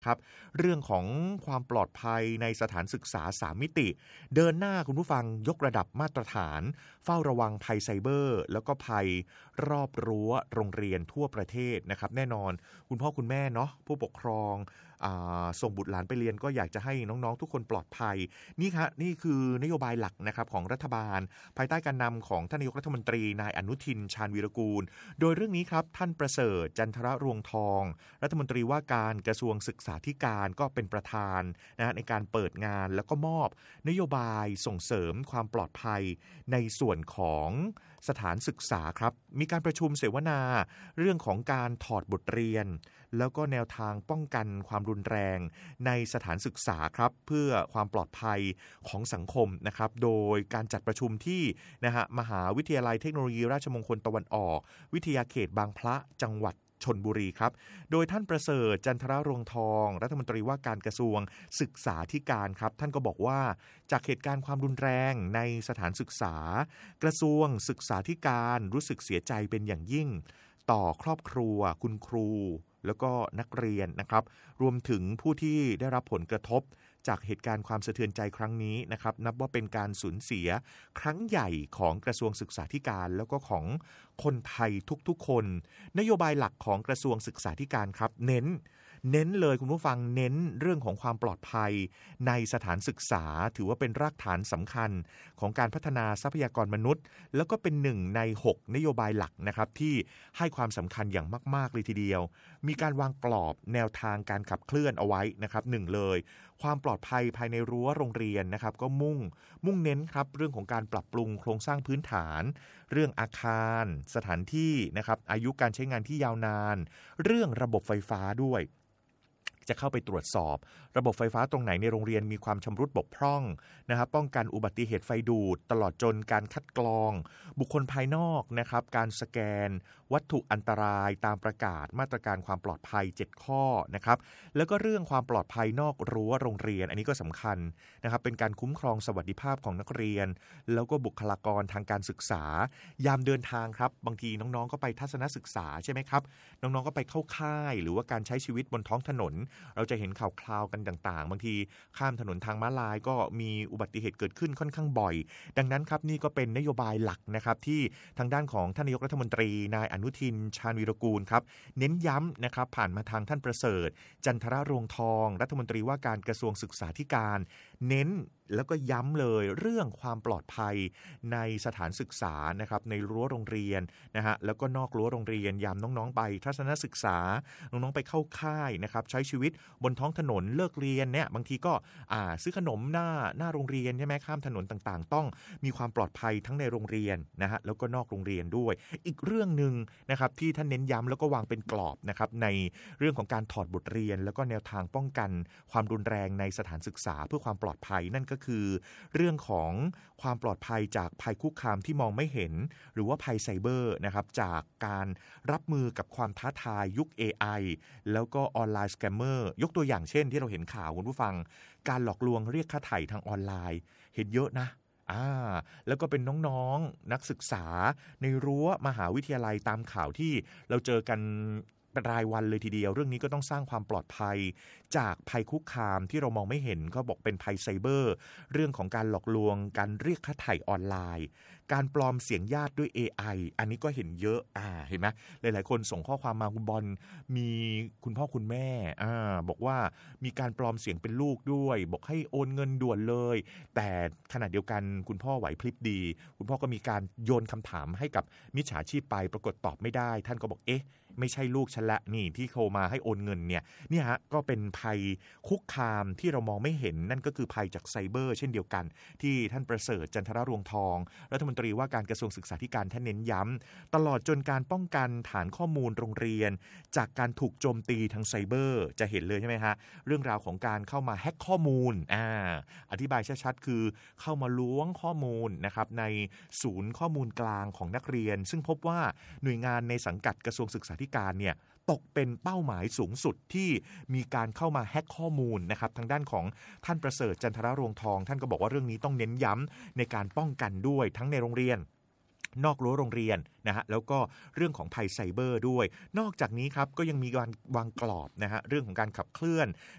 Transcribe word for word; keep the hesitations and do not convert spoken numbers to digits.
ครับเรื่องของความปลอดภัยในสถานศึกษาสามมิติเดินหน้าคุณผู้ฟังยกระดับมาตรฐานเฝ้าระวังภัยไซเบอร์แล้วก็ภัยรอบรั้วโรงเรียนทั่วประเทศนะครับแน่นอนคุณพ่อคุณแม่เนาะผู้ปกครองส่งบุตรหลานไปเรียนก็อยากจะให้น้องๆทุกคนปลอดภัยนี่ครับนี่คือนโยบายหลักนะครับของรัฐบาลภายใต้การนำของท่านนายกรัฐมนตรีนายอนุทินชาญวีรกูลโดยเรื่องนี้ครับท่านประเสริฐจันทรรวงทองรัฐมนตรีว่าการกระทรวงศึกษาธิการก็เป็นประธานนะในการเปิดงานแล้วก็มอบนโยบายส่งเสริมความปลอดภัยในส่วนของสถานศึกษาครับมีการประชุมเสวนาเรื่องของการถอดบทเรียนแล้วก็แนวทางป้องกันความรุนแรงในสถานศึกษาครับเพื่อความปลอดภัยของสังคมนะครับโดยการจัดประชุมที่นะฮะมหาวิทยาลัยเทคโนโลยีราชมงคลตะวันออกวิทยาเขตบางพระจังหวัดชลบุรีครับโดยท่านประเสริฐจันทรรวงทองรัฐมนตรีว่าการกระทรวงศึกษาธิการครับท่านก็บอกว่าจากเหตุการณ์ความรุนแรงในสถานศึกษากระทรวงศึกษาธิการรู้สึกเสียใจเป็นอย่างยิ่งต่อครอบครัวคุณครูแล้วก็นักเรียนนะครับรวมถึงผู้ที่ได้รับผลกระทบจากเหตุการณ์ความสะเทือนใจครั้งนี้นะครับนับว่าเป็นการสูญเสียครั้งใหญ่ของกระทรวงศึกษาธิการแล้วก็ของคนไทยทุกๆคนนโยบายหลักของกระทรวงศึกษาธิการครับเน้นเน้นเลยคุณผู้ฟังเน้นเรื่องของความปลอดภัยในสถานศึกษาถือว่าเป็นรากฐานสำคัญของการพัฒนาทรัพยากรมนุษย์แล้วก็เป็นหนึ่งในหกนโยบายหลักนะครับที่ให้ความสำคัญอย่างมากๆเลยทีเดียวมีการวางกรอบแนวทางการขับเคลื่อนเอาไว้นะครับหนึ่งเลยความปลอดภัยภายในรั้วโรงเรียนนะครับก็มุ่งมุ่งเน้นครับเรื่องของการปรับปรุงโครงสร้างพื้นฐานเรื่องอาคารสถานที่นะครับอายุการใช้งานที่ยาวนานเรื่องระบบไฟฟ้าด้วยจะเข้าไปตรวจสอบระบบไฟฟ้าตรงไหนในโรงเรียนมีความชำรุดบกพร่องนะครับป้องกันอุบัติเหตุไฟดูดตลอดจนการคัดกรองบุคคลภายนอกนะครับการสแกนวัตถุอันตรายตามประกาศมาตรการความปลอดภัยเจ็ดข้อนะครับแล้วก็เรื่องความปลอดภัยนอกรั้วโรงเรียนอันนี้ก็สำคัญนะครับเป็นการคุ้มครองสวัสดิภาพของนักเรียนแล้วก็บุคลากรทางการศึกษายามเดินทางครับบางทีน้องๆก็ไปทัศนศึกษาใช่ไหมครับน้องๆก็ไปเข้าค่ายหรือว่าการใช้ชีวิตบนท้องถนนเราจะเห็นข่าวคราวกันต่างๆบางทีข้ามถนนทางม้าลายก็มีอุบัติเหตุเกิดขึ้นค่อนข้างบ่อยดังนั้นครับนี่ก็เป็นนโยบายหลักนะครับที่ทางด้านของท่านนายกรัฐมนตรีนายอนุทินชาญวีรกูลครับเน้นย้ำนะครับผ่านมาทางท่านประเสริฐจันทรรวงทองรัฐมนตรีว่าการกระทรวงศึกษาธิการเน้นแล้วก็ย้ำเลยเรื่องความปลอดภัยในสถานศึกษานะครับในรั้วโรงเรียนนะฮะแล้วก็นอกรั้วโรงเรียนยามน้องๆไปทัศนศึกษาน้องๆไปเข้าค่ายนะครับใช้ชีวิตบนท้องถนนเลิกเรียนเนี่ยบางทีก็อ่าซื้อขนมหน้าหน้าโรงเรียนใช่ไหมข้ามถนนต่างๆต้องมีความปลอดภัยทั้งในโรงเรียนนะฮะแล้วก็นอกโรงเรียนด้วยอีกเรื่องนึงนะครับที่ท่านเน้นย้ำแล้วก็วางเป็นกรอบนะครับในเรื่องของการถอดบทเรียนแล้วก็แนวทางป้องกันความรุนแรงในสถานศึกษาเพื่อความปลอดภัยนั่นก็คือเรื่องของความปลอดภัยจากภัยคุกคามที่มองไม่เห็นหรือว่าภัยไซเบอร์นะครับจากการรับมือกับความท้าทายยุค เอ ไอ แล้วก็ออนไลน์สแกมเมอร์ยกตัวอย่างเช่นที่เราเห็นข่าวคุณผู้ฟังการหลอกลวงเรียกค่าไถ่ทางออนไลน์เห็นเยอะนะอ่าแล้วก็เป็นน้องๆนักศึกษาในรั้วมหาวิทยาลัยตามข่าวที่เราเจอกันรายวันเลยทีเดียวเรื่องนี้ก็ต้องสร้างความปลอดภัยจากภัยคุกคามที่เรามองไม่เห็นก็บอกเป็นภัยไซเบอร์เรื่องของการหลอกลวงการเรียกค่าไถ่ออนไลน์การปลอมเสียงญาติด้วย เอ ไอ อันนี้ก็เห็นเยอะอ่าเห็นไหมหลายๆคนส่งข้อความมาคุณบอลมีคุณพ่อคุณแม่อ่าบอกว่ามีการปลอมเสียงเป็นลูกด้วยบอกให้โอนเงินด่วนเลยแต่ขณะเดียวกันคุณพ่อไหวพริบดีคุณพ่อก็มีการโยนคำถามให้กับมิจฉาชีพไปปรากฏตอบไม่ได้ท่านก็บอกเอ๊ะไม่ใช่ลูกฉันละนี่ที่โทรมาให้โอนเงินเนี่ยเนี่ยฮะก็เป็นภัยคุกคามที่เรามองไม่เห็นนั่นก็คือภัยจากไซเบอร์เช่นเดียวกันที่ท่านประเสริฐจันทรรวงทองรัฐมนตรีว่าการกระทรวงศึกษาธิการท่านเน้นย้ำตลอดจนการป้องกันฐานข้อมูลโรงเรียนจากการถูกโจมตีทางไซเบอร์จะเห็นเลยใช่ไหมฮะเรื่องราวของการเข้ามาแฮ็กข้อมูลอ่าอธิบายชัดๆคือเข้ามาล้วงข้อมูลนะครับในศูนย์ข้อมูลกลางของนักเรียนซึ่งพบว่าหน่วยงานในสังกัดกระทรวงศึกษาธิการเนี่ยตกเป็นเป้าหมายสูงสุดที่มีการเข้ามาแฮ็กข้อมูลนะครับทางด้านของท่านประเสริฐจันทรรวงทองท่านก็บอกว่าเรื่องนี้ต้องเน้นย้ำในการป้องกันด้วยทั้งในโรงเรียนนอกรั้วโรงเรียนนะฮะแล้วก็เรื่องของภัยไซเบอร์ด้วยนอกจากนี้ครับก็ยังมีการวางกรอบนะฮะเรื่องของการขับเคลื่อน